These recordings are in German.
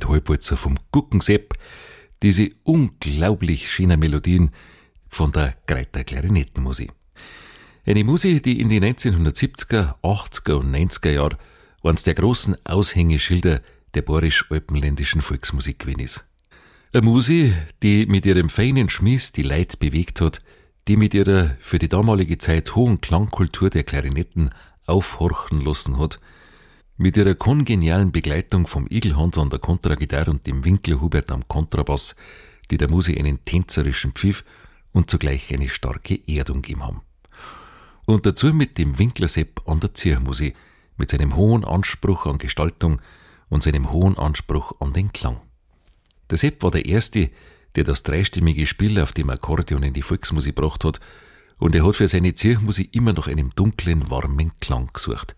Halbwalzer vom Guckensepp, diese unglaublich schönen Melodien von der Greiter Klarinettenmusik. Eine Musik, die in die 1970er, 80er und 90er Jahren eines der großen Aushängeschilder der bayerisch-alpenländischen Volksmusik gewesen ist. Eine Musik, die mit ihrem feinen Schmiss die Leute bewegt hat, die mit ihrer für die damalige Zeit hohen Klangkultur der Klarinetten aufhorchen lassen hat, mit ihrer kongenialen Begleitung vom Igelhans an der Kontragitarre und dem Winkler Hubert am Kontrabass, die der Musik einen tänzerischen Pfiff und zugleich eine starke Erdung gegeben haben. Und dazu mit dem Winklersepp an der Ziermusik, mit seinem hohen Anspruch an Gestaltung und seinem hohen Anspruch an den Klang. Der Sepp war der Erste, der das dreistimmige Spiel auf dem Akkordeon in die Volksmusik gebracht hat, und er hat für seine Ziermusik immer nach einem dunklen, warmen Klang gesucht.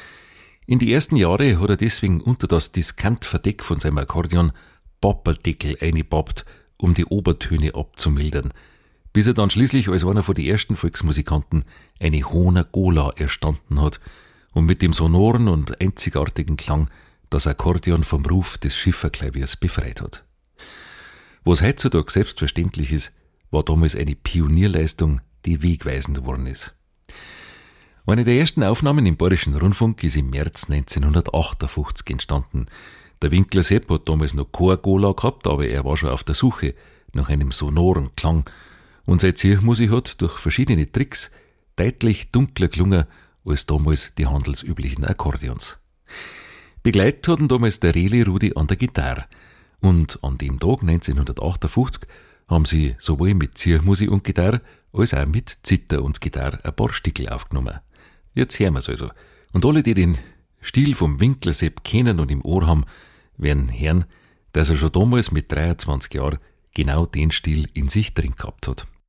In die ersten Jahre hat er deswegen unter das Diskantverdeck von seinem Akkordeon Papperdeckel eingepappt, um die Obertöne abzumildern, bis er dann schließlich als einer von den ersten Volksmusikanten eine Hohner Gola erstanden hat und mit dem sonoren und einzigartigen Klang das Akkordeon vom Ruf des Schifferklaviers befreit hat. Was heutzutage selbstverständlich ist, war damals eine Pionierleistung, die wegweisend geworden ist. Eine der ersten Aufnahmen im Bayerischen Rundfunk ist im März 1958 entstanden. Der Winkler Sepp hat damals noch keine Gola gehabt, aber er war schon auf der Suche nach einem sonoren Klang, und seine Ziermusik hat durch verschiedene Tricks deutlich dunkler gelungen als damals die handelsüblichen Akkordeons. Begleitet hat ihn damals der Reli Rudi an der Gitarre, und an dem Tag 1958 haben sie sowohl mit Ziermusik und Gitarre als auch mit Zither und Gitarre ein paar Stickel aufgenommen. Jetzt hören wir's also. Und alle, die den Stil vom Winklersepp kennen und im Ohr haben, werden hören, dass er schon damals mit 23 Jahren genau den Stil in sich drin gehabt hat.